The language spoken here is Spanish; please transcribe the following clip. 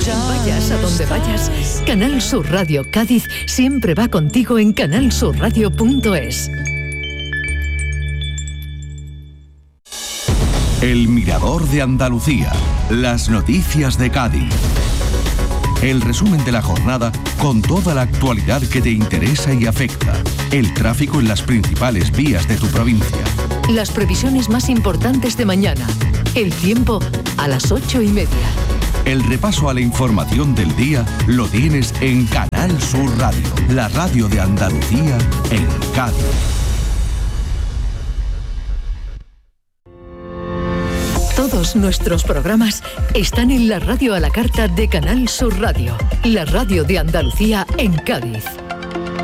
Vayas a donde vayas, Canal Sur Radio Cádiz siempre va contigo en canalsurradio.es. El Mirador de Andalucía. Las noticias de Cádiz. El resumen de la jornada con toda la actualidad que te interesa y afecta. El tráfico en las principales vías de tu provincia. Las previsiones más importantes de mañana. El tiempo a las 8:30. El repaso a la información del día lo tienes en Canal Sur Radio, la radio de Andalucía en Cádiz. Todos nuestros programas están en la radio a la carta de Canal Sur Radio, la radio de Andalucía en Cádiz.